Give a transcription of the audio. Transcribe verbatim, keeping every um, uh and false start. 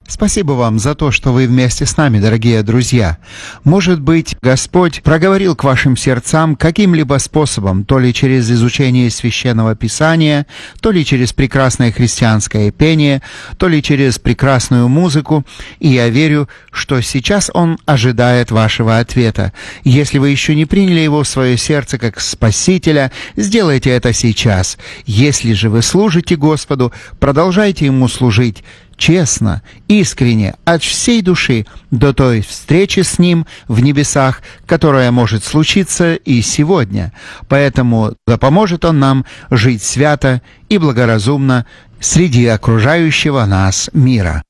Спасибо вам за то, что вы вместе с нами, дорогие друзья. Может быть, Господь проговорил к вашим сердцам каким-либо способом, то ли через изучение Священного Писания, то ли через прекрасное христианское пение, то ли через прекрасную музыку. И я верю, что сейчас Он ожидает вашего ответа. Если вы еще не приняли Его в свое сердце как Спасителя, сделайте это сейчас. Если же вы служите Господу, продолжайте Ему служить честно, искренне, от всей души, до той встречи с Ним в небесах, которая может случиться и сегодня. Поэтому да поможет Он нам жить свято и благоразумно среди окружающего нас мира.